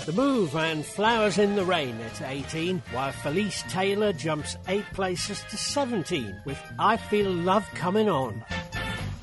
The Move and Flowers in the Rain at 18, while Felice Taylor jumps 8 places to 17 with I Feel Love Coming On.